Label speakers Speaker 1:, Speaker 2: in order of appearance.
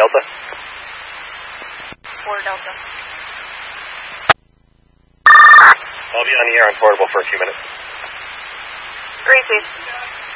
Speaker 1: Delta.
Speaker 2: 4 Delta.
Speaker 1: I'll be on the air on portable for a few minutes.
Speaker 2: Repeat.